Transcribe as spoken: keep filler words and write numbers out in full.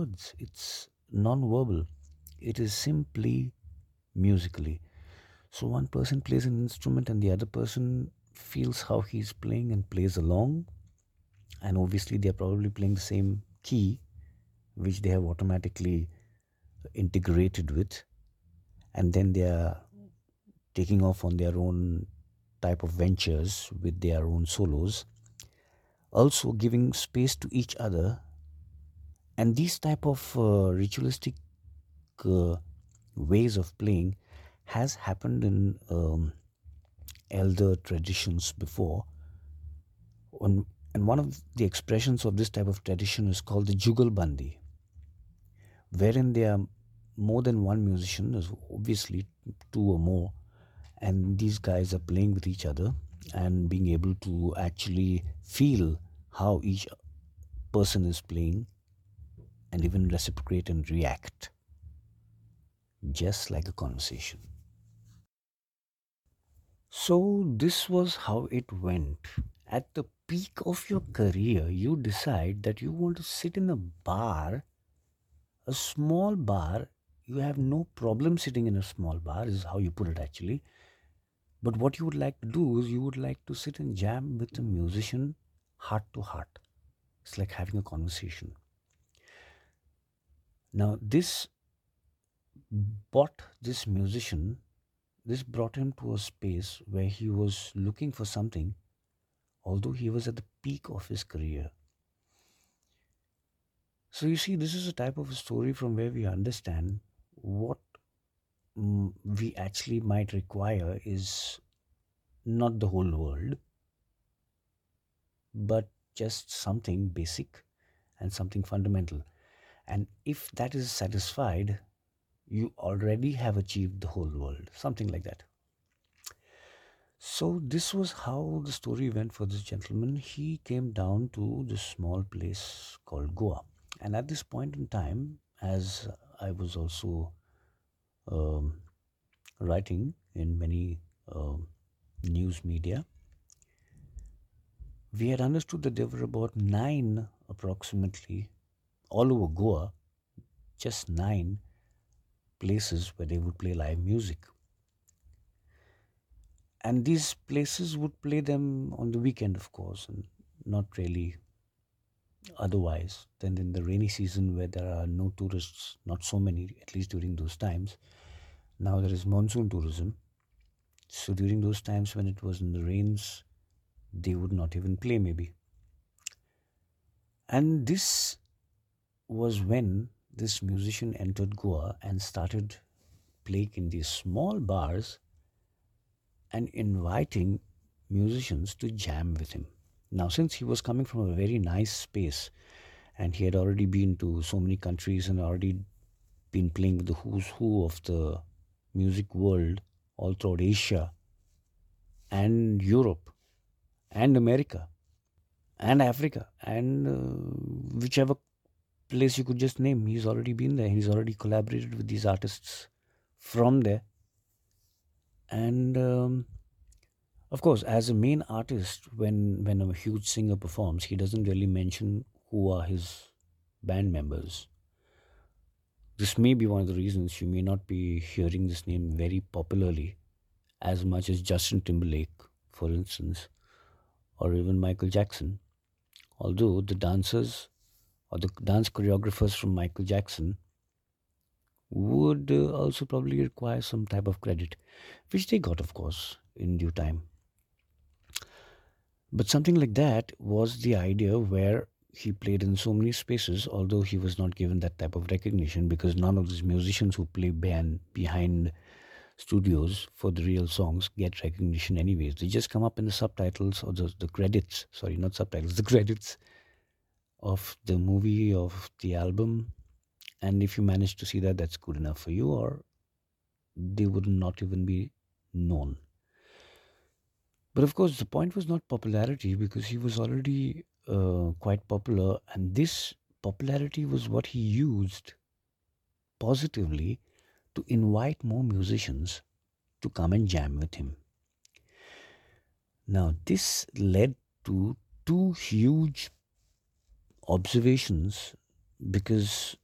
words. It's non-verbal. It is simply musically. So one person plays an instrument and the other person feels how he's playing and plays along. And obviously, they're probably playing the same key, which they have automatically integrated with. And then they are taking off on their own type of ventures with their own solos, also giving space to each other. And these type of uh, ritualistic uh, ways of playing has happened in um, elder traditions before. On, and one of the expressions of this type of tradition is called the Jugalbandi, wherein there are more than one musician, there's obviously two or more, and these guys are playing with each other and being able to actually feel how each person is playing and even reciprocate and react, just like a conversation. So, this was how it went. At the peak of your career, you decide that you want to sit in a bar, a small bar. You have no problem sitting in a small bar, is how you put it actually. But what you would like to do is you would like to sit and jam with a musician heart to heart. It's like having a conversation. Now, this brought this musician, this brought him to a space where he was looking for something, although he was at the peak of his career. So, you see, this is a type of a story from where we understand what mm, we actually might require is not the whole world, but just something basic and something fundamental. And if that is satisfied, you already have achieved the whole world, something like that. So, this was how the story went for this gentleman. He came down to this small place called Goa. And at this point in time, as I was also um, writing in many um news media, we had understood that there were about nine approximately all over Goa, just nine places where they would play live music. And these places would play them on the weekend, of course, and not really otherwise. Then in the rainy season, where there are no tourists, not so many, at least during those times. Now there is monsoon tourism. So during those times when it was in the rains, they would not even play, maybe. And this was when this musician entered Goa and started playing in these small bars and inviting musicians to jam with him. Now, since he was coming from a very nice space and he had already been to so many countries and already been playing with the who's who of the music world all throughout Asia and Europe and America and Africa and uh, whichever place you could just name, he's already been there. He's already collaborated with these artists from there. And um, of course, as a main artist, when when a huge singer performs, he doesn't really mention who are his band members. This may be one of the reasons you may not be hearing this name very popularly as much as Justin Timberlake, for instance, or even Michael Jackson. Although the dancers or the dance choreographers from Michael Jackson would uh, also probably require some type of credit, which they got, of course, in due time. But something like that was the idea where he played in so many spaces, although he was not given that type of recognition because none of these musicians who play band behind studios for the real songs get recognition anyways. They just come up in the subtitles or the, the credits, sorry, not subtitles, the credits of the movie, of the album. And if you manage to see that, that's good enough for you, or they would not even be known. But of course, the point was not popularity because he was already uh, quite popular, and this popularity was what he used positively to invite more musicians to come and jam with him. Now, this led to two huge observations because